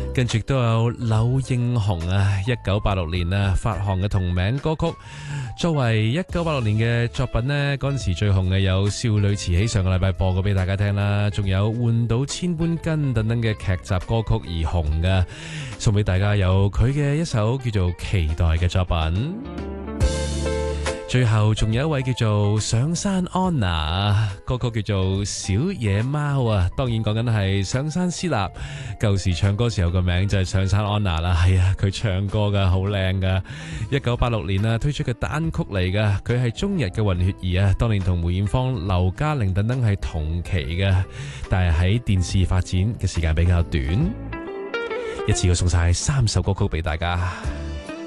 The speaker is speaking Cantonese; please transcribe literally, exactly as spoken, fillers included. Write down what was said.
跟住都有柳應雄啊，一九八六年啊發行嘅同名歌曲。作為一九八六年嘅作品呢，嗰陣時最紅嘅有《少女慈禧》，上個禮拜播過俾大家聽啦，仲有《換到千般根》等等嘅劇集歌曲而紅嘅，送俾大家有佢嘅一首叫做《期待》嘅作品。最後仲有一位叫做上山安娜，歌曲叫做小野貓啊，當然講緊係上山詩立，舊時唱歌時候個名就係上山安娜啦。係啊，佢唱歌噶好靚噶，一九八六年啊推出嘅單曲嚟噶，佢係中日嘅混血兒啊，當年同梅艷芳、劉嘉玲等等係同期嘅，但係喺電視發展嘅時間比較短。一次過送晒三首歌曲俾大家。